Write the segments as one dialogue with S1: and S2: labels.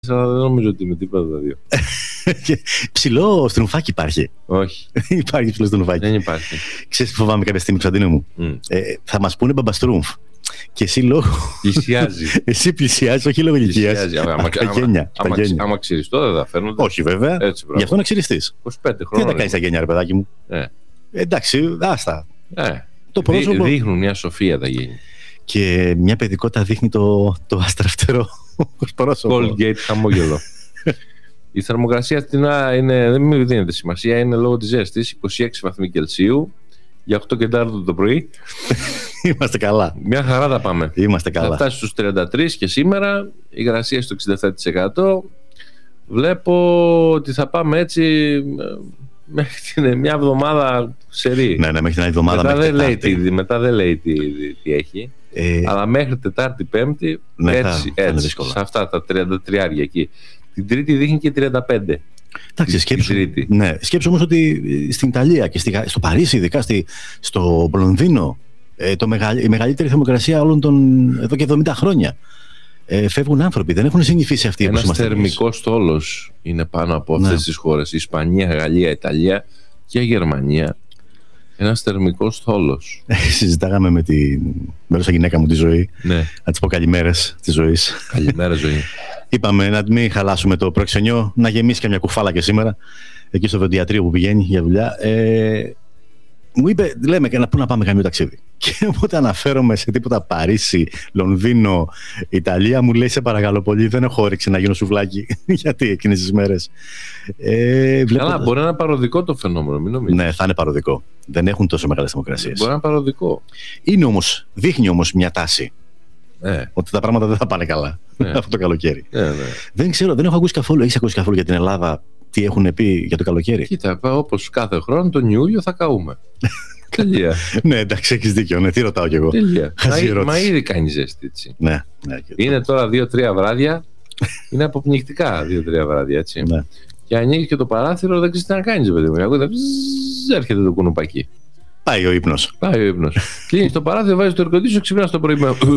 S1: Αλλά δεν νομίζω ότι με τίποτα τα δύο.
S2: Ψηλό στρουμφάκι υπάρχει.
S1: Όχι.
S2: Υπάρχει ψηλό στρουμφάκι.
S1: Δεν υπάρχει.
S2: Ξέρεις τι φοβάμαι κάποια στιγμή, Κωνσταντίνο μου. Θα μας πούνε μπαμπαστρούμφ. Και εσύ λόγω.
S1: Πλησιάζει.
S2: Εσύ πλησιάζεις, όχι λόγω ηλικίας.
S1: Άμα ξυριστώ δεν θα φαίνονται.
S2: Όχι, βέβαια. Γι' αυτό να ξυριστείς.
S1: 25 χρόνια.
S2: Τι θα κάνεις τα γένια, ρε παιδάκι μου. Εντάξει, άστα. Το πρόσωπο.
S1: Δείχνουν μια σοφία τα γένια.
S2: Και μια παιδικότητα δείχνει το αστραφτερό πρόσωπο.
S1: Colgate χαμόγελο. Η θερμοκρασία φθηνά δεν μου δίνεται σημασία, είναι λόγω της ζέστης, 26 βαθμοί Κελσίου για 8 και 4 το πρωί.
S2: Είμαστε καλά.
S1: Μια χαρά θα πάμε.
S2: Είμαστε καλά.
S1: Θα φτάσει στους 33 και σήμερα, η υγρασία στο 67%. Βλέπω ότι θα πάμε έτσι μέχρι μια εβδομάδα σερί.
S2: Ναι, μέχρι την άλλη εβδομάδα.
S1: Μετά δεν λέει τι έχει. Αλλά μέχρι Τετάρτη, Πέμπτη, έτσι, σε αυτά τα 33 εκεί. Την Τρίτη δείχνει και 35.
S2: Εντάξει, σκέψου όμως ότι στην Ιταλία και στο Παρίσι, ειδικά στο Λονδίνο, η μεγαλύτερη θερμοκρασία όλων εδώ και 70 χρόνια. Φεύγουν άνθρωποι, δεν έχουν συνηθίσει αυτοί.
S1: Ένας θερμικός στόλος είναι πάνω από αυτές τις χώρες. Ισπανία, Γαλλία, Ιταλία και Γερμανία. Ένας θερμικός θόλος.
S2: Συζητάγαμε με τη μέλουσα γυναίκα μου τη Ζωή. Να της πω καλημέρες της ζωής.
S1: Καλημέρα, Ζωή.
S2: Είπαμε να μην χαλάσουμε το προξενιό, να γεμίσει και μια κουφάλα και σήμερα, εκεί στο βεντιατρίο που πηγαίνει για δουλειά. Μου είπε, λέμε, πού να πάμε καμίο ταξίδι. Και όποτε αναφέρομαι σε τίποτα Παρίσι, Λονδίνο, Ιταλία, μου λέει, σε παρακαλώ πολύ, δεν έχω όρεξη να γίνω σουβλάκι. Γιατί εκείνες τις μέρες.
S1: Καλά, μπορεί να είναι παροδικό το φαινόμενο, μην νομίζεις.
S2: Ναι, θα είναι παροδικό. Δεν έχουν τόσο μεγάλες θερμοκρασίες.
S1: Μπορεί να είναι παροδικό.
S2: Δείχνει όμως μια τάση. Ότι τα πράγματα δεν θα πάνε καλά αυτό το καλοκαίρι. Δεν ξέρω, δεν έχω ακούσει καθόλου. Έχεις ακούσει καθόλου για την Ελλάδα τι έχουν πει για το καλοκαίρι?
S1: Κοίτα, όπως κάθε χρόνο τον Ιούλιο θα καούμε. Τελεία.
S2: Ναι, εντάξει, έχεις δίκιο. Τι ρωτάω κι εγώ.
S1: Τελεία. Μα ήδη κάνει ζέστη έτσι.
S2: Ναι.
S1: Είναι τώρα 2-3 βράδια. Είναι αποπνιχτικά 2-3 βράδια έτσι. Και ανοίγει και το παράθυρο, δεν ξέρεις τι να κάνεις, παιδί μου. Ακούτε, έρχεται το κουνουπάκι.
S2: Πάει ο ύπνος.
S1: Κλείνεις το παράθυρο, βάζεις το ερκοντήσιο, ξυπνάς το πρωί.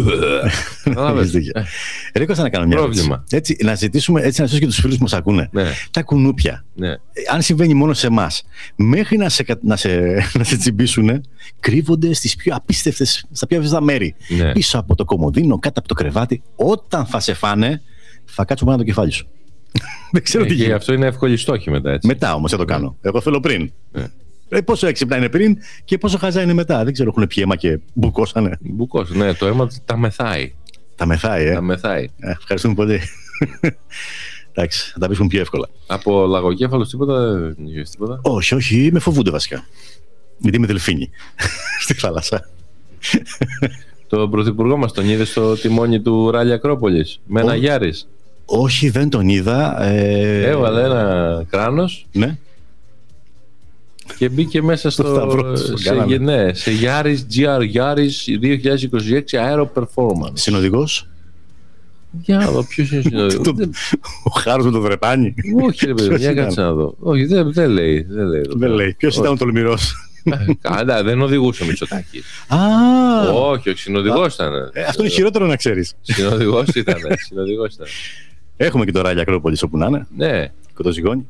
S2: Ρίκο, να κάνω μια πρόβλημα. Έτσι, να ζητήσουμε, έτσι να ζητήσουμε και τους φίλους που μας ακούνε. Τα κουνούπια. Αν συμβαίνει μόνο σε εμάς, μέχρι να σε τσιμπήσουν, κρύβονται στις πιο απίστευτες, στα πιο απίστευτα μέρη. Πίσω από το κομμωδίνο, κάτω από το κρεβάτι. Όταν θα σε φάνε, θα κάτσουν πάνω το κεφάλι σου. Δεν ξέρω τι γίνεται.
S1: Και αυτό είναι εύκολη στόχη μετά. Έτσι.
S2: Μετά όμως θα το κάνω. Εγώ θέλω πριν. Πόσο έξυπνα είναι πριν και πόσο χαζά είναι μετά. Δεν ξέρω, έχουν πιει αίμα και μπουκώσανε.
S1: Ναι, το αίμα τα μεθάει.
S2: Τα μεθάει,
S1: Τα μεθάει.
S2: Ευχαριστούμε πολύ. Εντάξει, θα τα βρίσκουν πιο εύκολα.
S1: Από λαγοκέφαλος τίποτα?
S2: Όχι, με φοβούνται βασικά. Γιατί είμαι δελφίνι στη θάλασσα.
S1: Τον πρωθυπουργό μας τον είδε στο τιμόνι του Ράλι Ακρόπολης με ένα Γιάρης?
S2: Όχι, δεν τον είδα.
S1: Έβαλε ένα κράνος.
S2: Ναι.
S1: Και μπήκε μέσα σε Yaris GR Yaris 2026 Aero Performance.
S2: Συνοδηγός.
S1: Για να δω ποιος είναι ο συνοδηγός.
S2: Ο Χάρος με το βρεπάνι.
S1: Όχι ρε παιδί, για κάτσε να δω. Όχι, δεν λέει.
S2: Ποιος ήταν ο τολμηρός?
S1: Δεν οδηγούσε ο Μητσοτάκης. Όχι, συνοδηγός ήταν.
S2: Αυτό είναι χειρότερο να ξέρεις.
S1: Συνοδηγός ήταν.
S2: Έχουμε και το Ράλι Ακρόπολης όπου να είναι.
S1: Ναι.
S2: Κοντοζυγώνη.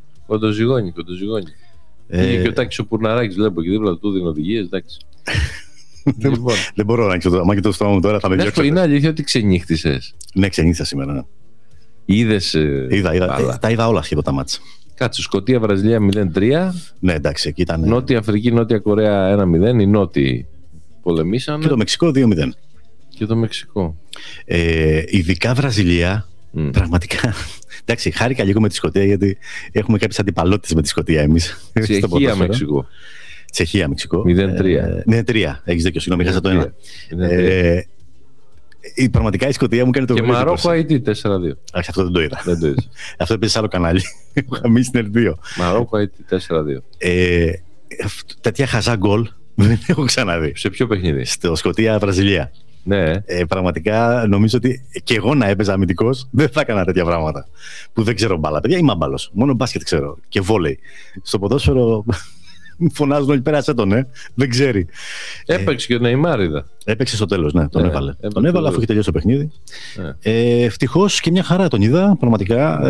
S1: Και ο Τάκης ο Πουρναράκης βλέπω και δίπλα του δίνει οδηγίες, εντάξει.
S2: Δεν μπορώ να ανοίξω το άμα και το στόμα μου τώρα, θα με διώξω.
S1: Είναι αλήθεια ότι ξενύχτησες?
S2: Ναι, ξενύχτησα σήμερα.
S1: Είδες?
S2: Τα είδα όλα σχεδόν τα μάτσα.
S1: Κάτσε, Σκωτία, Βραζιλία 0-3.
S2: Ναι, εντάξει, εκεί ήταν.
S1: Νότια Αφρική, Νότια Κορέα 1-0. Οι Νότιοι πολεμήσανε.
S2: Και το Μεξικό 2-0.
S1: Και το Μεξικό.
S2: Ειδικά Βραζιλία, πραγματικά. Εντάξει, χάρηκα λίγο με τη Σκωτία γιατί έχουμε κάποιες αντιπαλότητες με τη Σκωτία εμείς.
S1: Τσεχία, Μεξικό.
S2: Τσεχία, Μεξικό.
S1: 0-3.
S2: Έχεις δίκιο, συγγνώμη, χάσα το ένα. Πραγματικά η Σκωτία μου κάνει το
S1: και Μαρόκο IT 4-2.
S2: Αυτό δεν το είδα. Αυτό έπαιζε σε άλλο κανάλι. Είχα μείνει στην L2.
S1: Μαρόκο IT 4-2.
S2: Τέτοια χαζά γκολ δεν έχω ξαναδεί.
S1: Σε ποιο παιχνίδι?
S2: Στο Σκωτία-Βραζιλία.
S1: Ναι.
S2: Πραγματικά νομίζω ότι και εγώ να έπαιζα αμυντικός δεν θα έκανα τέτοια πράγματα. Που δεν ξέρω μπάλα. Παιδιά, είμαι άμπαλος. Μόνο μπάσκετ ξέρω. Και βόλεϊ. Στο ποδόσφαιρο φωνάζουν όλοι, πέρασε τον, δεν ξέρει.
S1: Έπαιξε και ο Νεϊμάρ, είδα.
S2: Έπαιξε στο τέλος, ναι, τον έβαλε. Τον έβαλε αφού είχε τελειώσει το παιχνίδι. Ευτυχώς και μια χαρά τον είδα, πραγματικά.